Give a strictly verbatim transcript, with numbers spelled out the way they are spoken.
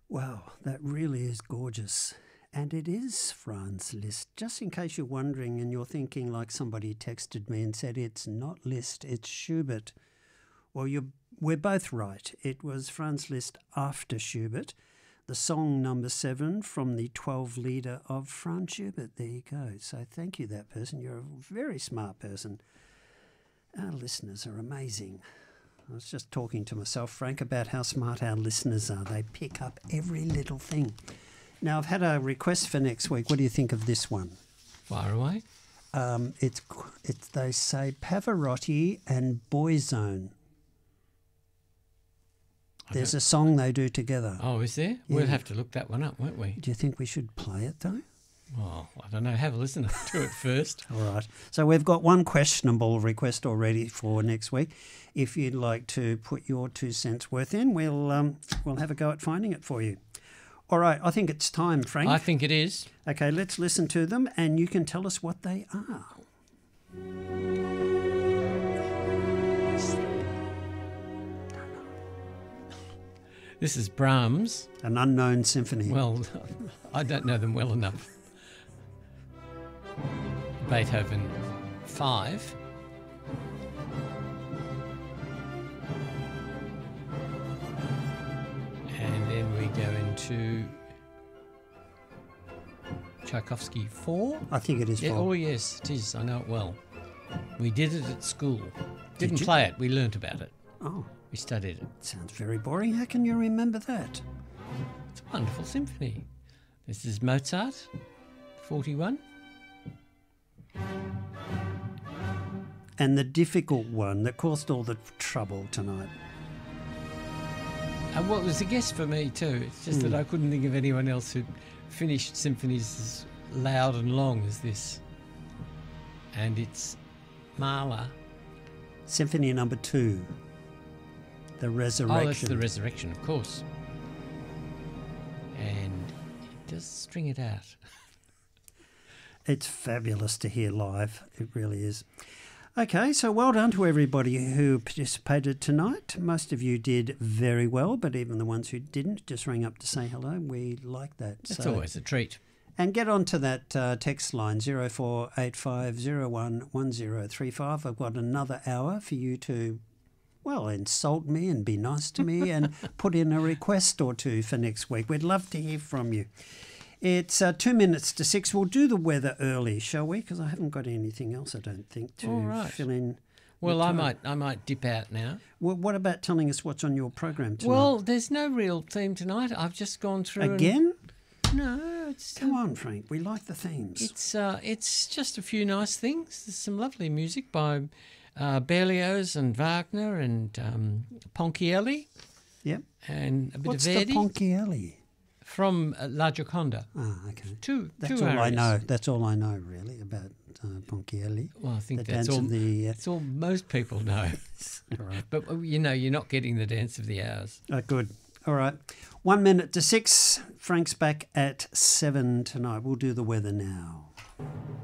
Wow, that really is gorgeous. And it is Franz Liszt. Just in case you're wondering and you're thinking like somebody texted me and said it's not Liszt, it's Schubert. Well, you're, we're both right. It was Franz Liszt after Schubert. The song number seven from the twelve Lieder of Franz Schubert. There you go. So thank you, that person. You're a very smart person. Our listeners are amazing. I was just talking to myself, Frank, about how smart our listeners are. They pick up every little thing. Now, I've had a request for next week. What do you think of this one? Fire away. Um, it's, it's they say Pavarotti and Boyzone. There's a song they do together. Oh, is there? Yeah. We'll have to look that one up, won't we? Do you think we should play it, though? Oh, I don't know. Have a listen to it first. All right. So we've got one questionable request already for next week. If you'd like to put your two cents worth in, we'll um, we'll have a go at finding it for you. All right. I think it's time, Frank. I think it is. Okay, let's listen to them and you can tell us what they are. This is Brahms. An unknown symphony. Well, I don't know them well enough. Beethoven five. And then we go into Tchaikovsky four. I think it is Yeah, four. oh, yes, it is. I know it well. We did it at school. Didn't you? play it. We learnt about it. Oh, We studied it. sounds very boring. How can you remember that? It's a wonderful symphony. This is Mozart, forty-one. And the difficult one that caused all the trouble tonight. And what was a guess for me too. It's just Mm. that I couldn't think of anyone else who finished symphonies as loud and long as this. And it's Mahler. Symphony number two. The Resurrection. Oh, that's the Resurrection, of course. And it does string it out. It's fabulous to hear live. It really is. Okay, so well done to everybody who participated tonight. Most of you did very well, but even the ones who didn't just rang up to say hello. We like that. It's So- always a treat. And get on to that uh, text line, zero four eight five zero one one zero three five. I've got another hour for you to, well, insult me and be nice to me and put in a request or two for next week. We'd love to hear from you. It's uh, two minutes to six. We'll do the weather early, shall we? Because I haven't got anything else, I don't think, to All right. fill in. Well, the I time. might I might dip out now. Well, what about telling us what's on your program tonight? Well, there's no real theme tonight. I've just gone through and- Again? No, it's Come on, Frank. We like the themes. It's uh, it's just a few nice things. There's some lovely music by uh, Berlioz and Wagner and um, Ponchielli Yep. and a bit What's of the Verdi Ponchielli? from uh, La Gioconda. Ah, okay. Two, That's two all I arias. know. That's all I know, really, about uh, Ponchielli. Well, I think The that's Dance all. of the... Uh, That's all most people know. all right. But uh, you know, you're not getting the dance of the hours. Oh, good. All right. One minute to six. Frank's back at seven tonight. We'll do the weather now.